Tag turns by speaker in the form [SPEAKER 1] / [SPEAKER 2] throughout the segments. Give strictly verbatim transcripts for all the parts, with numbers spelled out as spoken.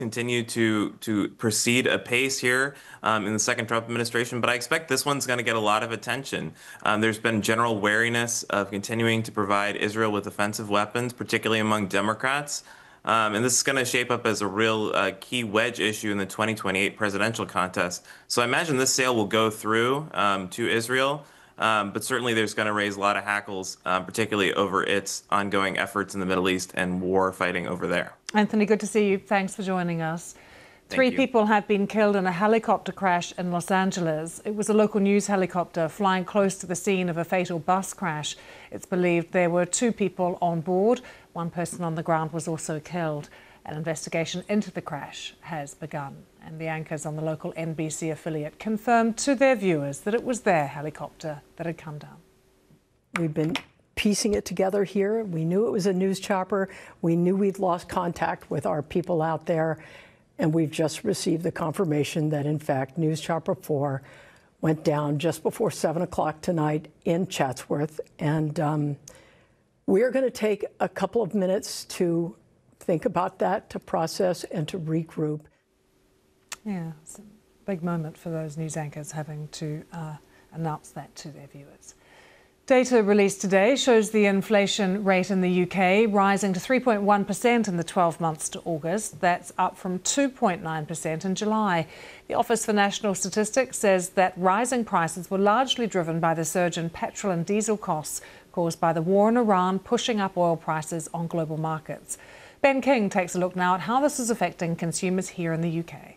[SPEAKER 1] continue to to proceed apace here um, in the second Trump administration, but I expect this one's going to get a lot of attention. Um, there's been general wariness of continuing to provide Israel with offensive weapons, particularly among Democrats. Um, and this is going to shape up as a real uh, key wedge issue in the twenty twenty-eight presidential contest. So I imagine this sale will go through um, to Israel. Um, but certainly there's going to raise a lot of hackles, um, particularly over its ongoing efforts in the Middle East and war fighting over there.
[SPEAKER 2] Anthony, good to see you. Thanks for joining us. Three people have been killed in a helicopter crash in Los Angeles. It was a local news helicopter flying close to the scene of a fatal bus crash. It's believed there were two people on board. One person on the ground was also killed. An investigation into the crash has begun, and the anchors on the local N B C affiliate confirmed to their viewers that it was their helicopter that had come down.
[SPEAKER 3] We've been piecing it together here. We knew it was a news chopper. We knew we'd lost contact with our people out there, and we've just received the confirmation that, in fact, News Chopper four went down just before seven o'clock tonight in Chatsworth, and um, we are going to take a couple of minutes to think about that, to process and to regroup.
[SPEAKER 2] Yeah, it's a big moment for those news anchors having to uh, announce that to their viewers. Data released today shows the inflation rate in the U K rising to three point one percent in the twelve months to August. That's up from two point nine percent in July. The Office for National Statistics says that rising prices were largely driven by the surge in petrol and diesel costs caused by the war in Iran, pushing up oil prices on global markets. Ben King takes a look now at how this is affecting consumers here in the U K.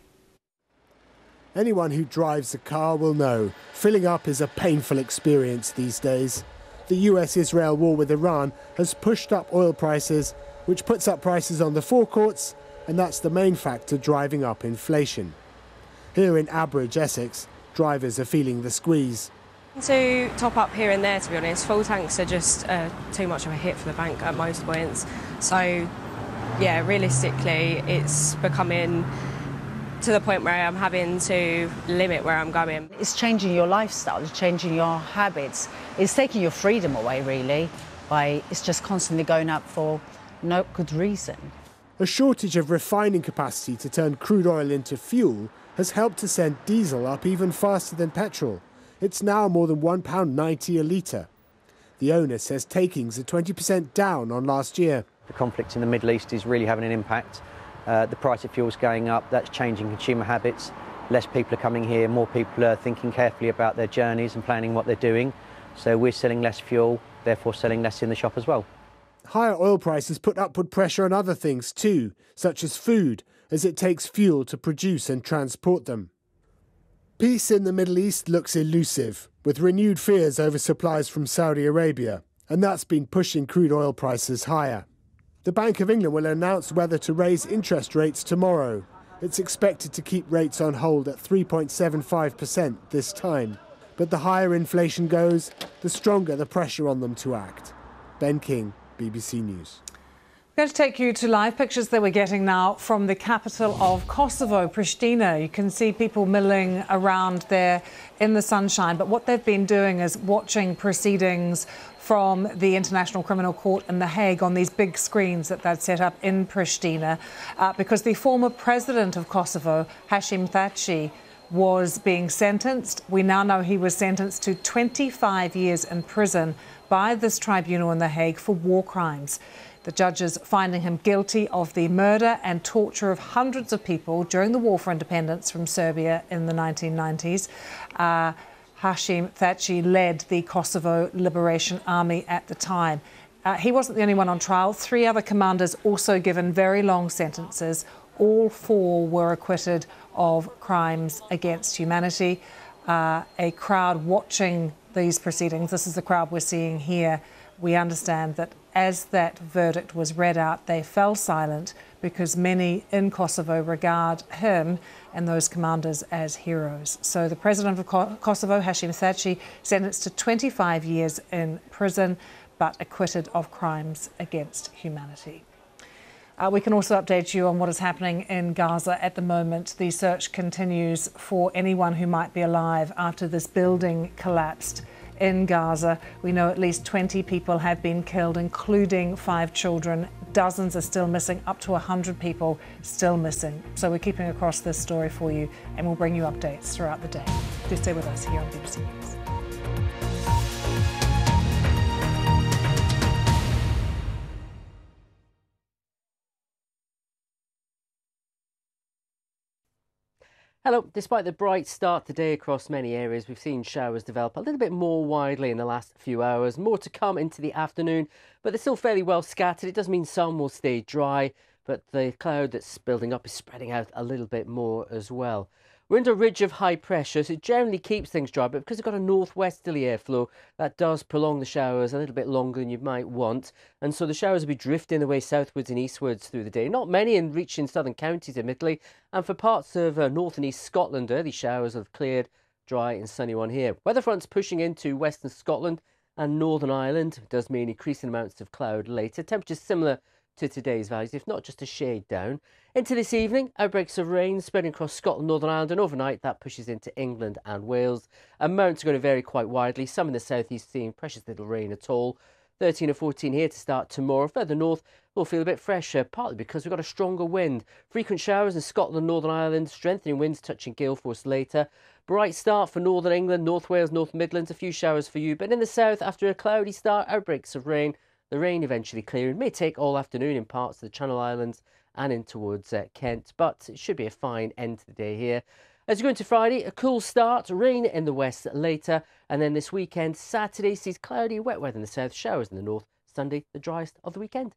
[SPEAKER 4] Anyone who drives a car will know filling up is a painful experience these days. The U S Israel war with Iran has pushed up oil prices, which puts up prices on the forecourts, and that's the main factor driving up inflation. Here in Abridge, Essex, drivers are feeling the squeeze.
[SPEAKER 5] To top up here and there, to be honest, full tanks are just uh, too much of a hit for the bank at most points. So, yeah, realistically, it's becoming to the point where I'm having to limit where I'm going.
[SPEAKER 6] It's changing your lifestyle, it's changing your habits. It's taking your freedom away, really, by it's just constantly going up for no good reason.
[SPEAKER 4] A shortage of refining capacity to turn crude oil into fuel has helped to send diesel up even faster than petrol. It's now more than one pound ninety a litre. The owner says takings are twenty percent down on last year.
[SPEAKER 7] The conflict in the Middle East is really having an impact. Uh, the price of fuel's going up, that's changing consumer habits. Less people are coming here, more people are thinking carefully about their journeys and planning what they're doing. So we're selling less fuel, therefore selling less in the shop as well.
[SPEAKER 4] Higher oil prices put upward pressure on other things too, such as food, as it takes fuel to produce and transport them. Peace in the Middle East looks elusive, with renewed fears over supplies from Saudi Arabia, and that's been pushing crude oil prices higher. The Bank of England will announce whether to raise interest rates tomorrow. It's expected to keep rates on hold at three point seven five percent this time. But the higher inflation goes, the stronger the pressure on them to act. Ben King, B B C News.
[SPEAKER 2] I'm going to take you to live pictures that we're getting now from the capital of Kosovo, Pristina. You can see people milling around there in the sunshine, but what they've been doing is watching proceedings from the International Criminal Court in The Hague on these big screens that they'd set up in Pristina, uh, because the former president of Kosovo, Hashim Thaçi, was being sentenced. We now know he was sentenced to twenty-five years in prison by this tribunal in The Hague for war crimes. The judges finding him guilty of the murder and torture of hundreds of people during the War for Independence from Serbia in the nineteen nineties. Uh, Hashim Thaçi led the Kosovo Liberation Army at the time. Uh, he wasn't the only one on trial. Three other commanders also given very long sentences. All four were acquitted of crimes against humanity. Uh, a crowd watching these proceedings, this is the crowd we're seeing here. We understand that as that verdict was read out, they fell silent because many in Kosovo regard him and those commanders as heroes. So the president of Kosovo, Hashim Thaçi, sentenced to twenty-five years in prison, but acquitted of crimes against humanity. Uh, we can also update you on what is happening in Gaza at the moment. The search continues for anyone who might be alive after this building collapsed in Gaza. We know at least twenty people have been killed, including five children. Dozens are still missing, up to one hundred people still missing. So we're keeping across this story for you, and we'll bring you updates throughout the day. Do stay with us here on B B C News.
[SPEAKER 8] Hello. Despite the bright start today across many areas, we've seen showers develop a little bit more widely in the last few hours. More to come into the afternoon, but they're still fairly well scattered. It does mean some will stay dry, but the cloud that's building up is spreading out a little bit more as well. We're under a ridge of high pressure, so it generally keeps things dry, but because we've got a northwesterly airflow, that does prolong the showers a little bit longer than you might want. And so the showers will be drifting away southwards and eastwards through the day. Not many in reaching southern counties, admittedly. And for parts of uh, north and east Scotland, early showers have cleared, dry and sunny one here. Weather fronts pushing into western Scotland and Northern Ireland. It does mean increasing amounts of cloud later. Temperatures similar to today's values, if not just a shade down. Into this evening, outbreaks of rain spreading across Scotland, Northern Ireland, and overnight that pushes into England and Wales. Amounts are going to vary quite widely. Some in the southeast seeing precious little rain at all. thirteen or fourteen here to start tomorrow. Further north, we'll feel a bit fresher, partly because we've got a stronger wind. Frequent showers in Scotland, Northern Ireland, strengthening winds touching gale force later. Bright start for Northern England, North Wales, North Midlands, a few showers for you. But in the south, after a cloudy start, outbreaks of rain. The rain eventually clearing, may take all afternoon in parts of the Channel Islands and in towards uh, Kent, but it should be a fine end to the day here. As we go into Friday, a cool start, rain in the west later, and then this weekend, Saturday sees cloudy, wet weather in the south, showers in the north. Sunday, the driest of the weekend.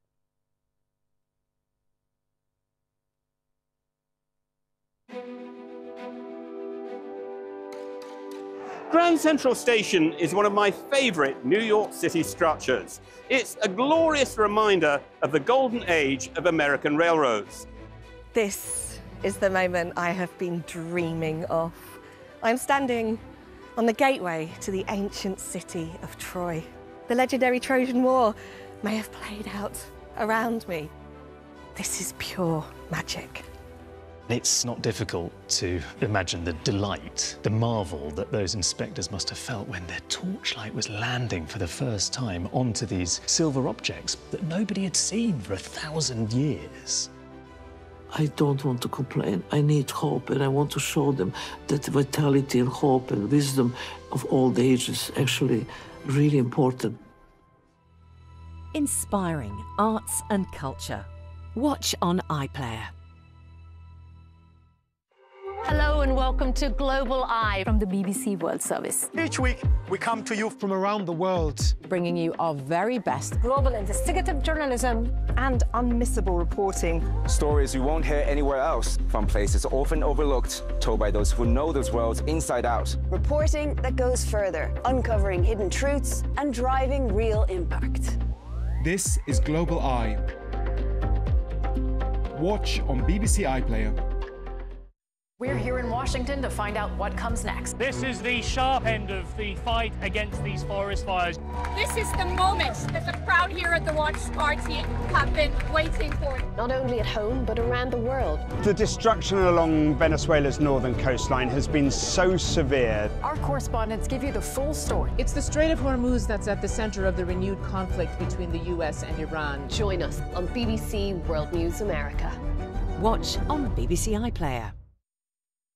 [SPEAKER 9] Grand Central Station is one of my favourite New York City structures. It's a glorious reminder of the golden age of American railroads.
[SPEAKER 10] This is the moment I have been dreaming of. I'm standing on the gateway to the ancient city of Troy. The legendary Trojan War may have played out around me. This is pure magic.
[SPEAKER 11] It's not difficult to imagine the delight, the marvel that those inspectors must have felt when their torchlight was landing for the first time onto these silver objects that nobody had seen for a thousand years.
[SPEAKER 12] I don't want to complain. I need hope, and I want to show them that vitality and hope and wisdom of old age is actually really important.
[SPEAKER 13] Inspiring arts and culture. Watch on iPlayer.
[SPEAKER 14] Hello and welcome to Global Eye from the B B C World Service.
[SPEAKER 15] Each week, we come to you from around the world,
[SPEAKER 16] bringing you our very best
[SPEAKER 10] global investigative journalism and unmissable reporting.
[SPEAKER 17] Stories you won't hear anywhere else, from places often overlooked, told by those who know those worlds inside out.
[SPEAKER 18] Reporting that goes further, uncovering hidden truths and driving real impact.
[SPEAKER 19] This is Global Eye. Watch on B B C iPlayer.
[SPEAKER 20] We're here in Washington to find out what comes next.
[SPEAKER 21] This is the sharp end of the fight against these forest fires.
[SPEAKER 22] This is the moment that the crowd here at the Watch Party have been waiting for.
[SPEAKER 18] Not only at home, but around the world.
[SPEAKER 23] The destruction along Venezuela's northern coastline has been so severe.
[SPEAKER 20] Our correspondents give you the full story.
[SPEAKER 24] It's the Strait of Hormuz that's at the center of the renewed conflict between the U S and Iran.
[SPEAKER 18] Join us on B B C World News America.
[SPEAKER 13] Watch on B B C iPlayer.